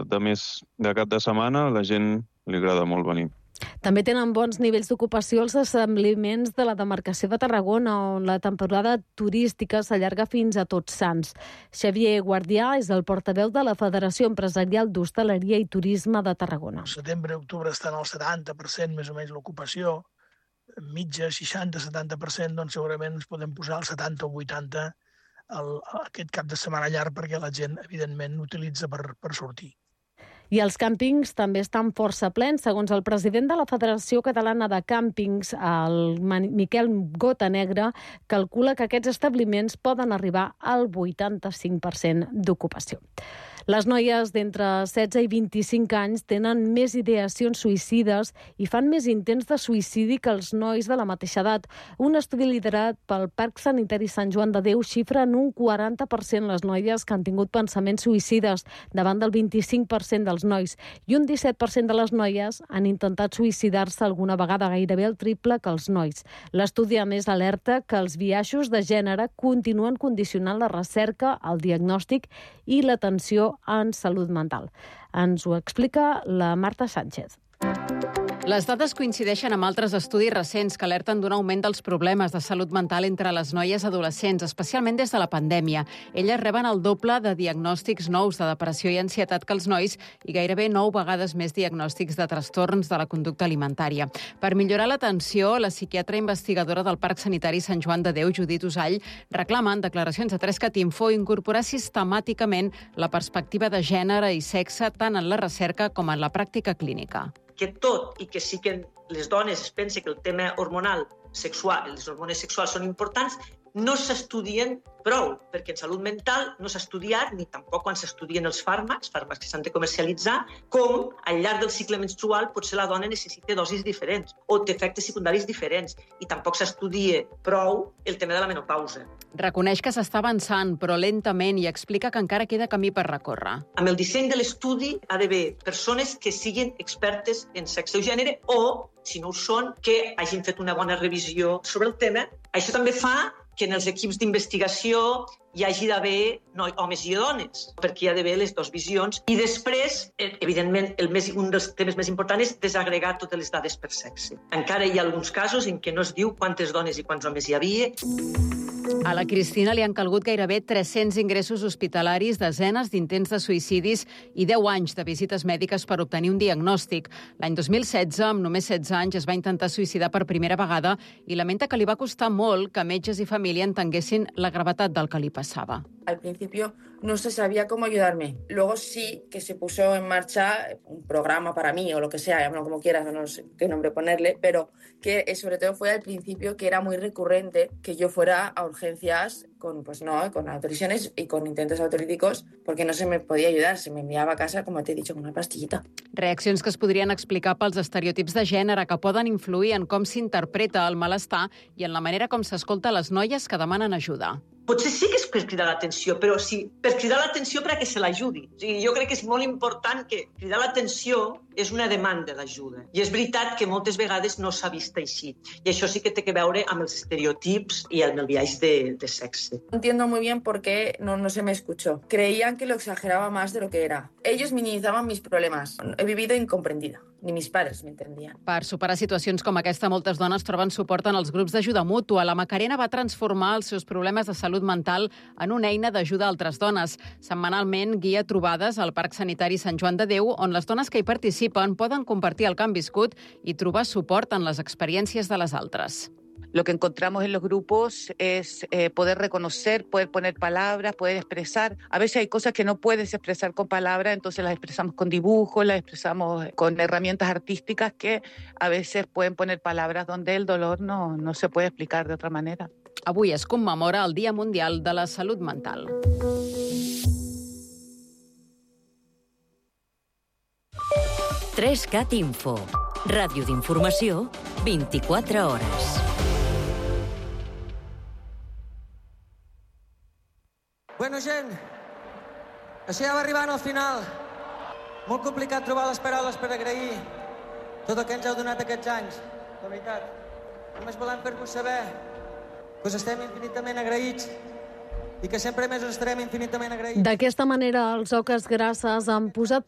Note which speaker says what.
Speaker 1: de cap de setmana, a la gent li agrada molt venir.
Speaker 2: També tenen bons nivells d'ocupació els establiments de la demarcació de Tarragona, on la temporada turística s'allarga fins a Tots Sants. Xavier Guardià és el portaveu de la Federació Empresarial d'Hostaleria i Turisme de Tarragona.
Speaker 3: Setembre i octubre estan al 70%, més o menys, l'ocupació. Mitja, 60-70%, doncs segurament ens podem posar al 70 o 80 aquest cap de setmana llarg, perquè la gent, evidentment, l'utilitza per sortir.
Speaker 2: I els càmpings també estan força plens. Segons el president de la Federació Catalana de Càmpings, el Miquel Gotanegra, calcula que aquests establiments poden arribar al 85% d'ocupació. Les noies d'entre 16 i 25 anys tenen més ideacions suïcides i fan més intents de suïcidi que els nois de la mateixa edat. Un estudi liderat pel Parc Sanitari Sant Joan de Déu xifra en un 40% les noies que han tingut pensaments suïcides, davant del 25% dels nois, i un 17% de les noies han intentat suïcidar-se alguna vegada, gairebé el triple que els nois. L'estudi, a més, alerta que els biaixos de gènere continuen condicionant la recerca, el diagnòstic i l'atenció en salut mental. Ens ho explica la Marta Sánchez.
Speaker 4: Les dades coincideixen amb altres estudis recents que alerten d'un augment dels problemes de salut mental entre les noies adolescents, especialment des de la pandèmia. Elles reben el doble de diagnòstics nous de depressió i ansietat que els nois i gairebé 9 vegades més diagnòstics de trastorns de la conducta alimentària. Per millorar l'atenció, la psiquiatra investigadora del Parc Sanitari Sant Joan de Déu, Judit Usall, reclama en declaracions a 3catinfo incorporar sistemàticament la perspectiva de gènere i sexe tant en la recerca com en la pràctica clínica.
Speaker 5: Que tot i que sí que les dones es pensen que el tema hormonal sexual, les hormones sexuals són importants, no s'estudien prou, perquè en salut mental no s'ha estudiat, ni tampoc quan s'estudien els fàrmacs que s'han de comercialitzar, com al llarg del cicle menstrual potser la dona necessita dosis diferents o té efectes secundaris diferents, i tampoc s'estudia prou el tema de la menopausa.
Speaker 4: Reconeix que s'està avançant, però lentament, i explica que encara queda camí per recórrer.
Speaker 5: Amb el disseny de l'estudi ha d'haver persones que siguin expertes en sexe o gènere o, si no ho són, que hagin fet una bona revisió sobre el tema. Això també fa que en els equips d'investigació hi hagi d'haver homes i dones, perquè hi ha d'haver les dues visions. I després, evidentment, un dels temes més importants és desagregar totes les dades per sexe. Encara hi ha alguns casos en què no es diu quantes dones i quants homes hi havia.
Speaker 4: A la Cristina li han calgut gairebé 300 ingressos hospitalaris, desenes d'intents de suïcidis i 10 anys de visites mèdiques per obtenir un diagnòstic. L'any 2016, amb només 16 anys, es va intentar suïcidar per primera vegada i lamenta que li va costar molt que metges i família entenguessin la gravetat del que li passava.
Speaker 6: Al principio no se sabía cómo ayudarme. Luego sí que se puso en marcha un programa para mí o lo que sea, llámalo como quieras, no sé qué nombre ponerle, pero que sobre todo fue al principio que era muy recurrente que yo fuera a urgencias con autolesiones y con intentos autolíticos porque no se me podía ayudar, se me enviaba a casa, como te he dicho, con una pastillita.
Speaker 4: Reaccions que es podrien explicar pels estereotips de gènere que poden influir en com s'interpreta el malestar i en la manera com s'escolta les noies que demanen ajuda.
Speaker 5: Potser sí que és per cridar l'atenció, però sí, per cridar l'atenció perquè se l'ajudi. O sigui, jo crec que és molt important que cridar l'atenció és una demanda d'ajuda. I és veritat que moltes vegades no s'ha vist així. I això sí que té que veure amb els estereotips i amb el biaix de sexe.
Speaker 6: Entiendo muy bien por qué no se me escuchó. Creían que lo exageraba más de lo que era. Ellos minimizaban mis problemas. He vivido incomprendida. Ni mis pares m'entendien.
Speaker 4: Per superar situacions com aquesta, moltes dones troben suport en els grups d'ajuda mútua. La Macarena va transformar els seus problemes de salut mental en una eina d'ajuda a altres dones. Setmanalment guia trobades al Parc Sanitari Sant Joan de Déu, on les dones que hi participen poden compartir el que han viscut i trobar suport en les experiències de les altres.
Speaker 7: Lo que encontramos en los grupos es poder reconocer, poder poner palabras, poder expresar. A veces hay cosas que no puedes expresar con palabras, entonces las expresamos con dibujos, las expresamos con herramientas artísticas que a veces pueden poner palabras donde el dolor no se puede explicar de otra manera.
Speaker 4: Avui es commemora el Dia Mundial de la Salut Mental.
Speaker 8: Info. Ràdio d'informació, 24 hores.
Speaker 9: Bueno, gent, així ja va arribant al final. Molt complicat trobar les paraules per agrair tot el que ens heu donat aquests anys. De veritat, només volem fer-vos saber que us estem infinitament agraïts i que sempre més us estarem infinitament agraïts.
Speaker 2: D'aquesta manera, els Oques Grasses han posat